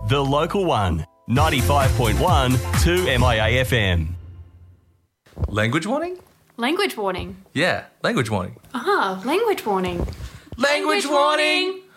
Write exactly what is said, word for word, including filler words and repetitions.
The Local One, ninety-five point one, two M I A F M. Language warning? Language warning. Yeah, language warning. Ah, language warning. Language warning!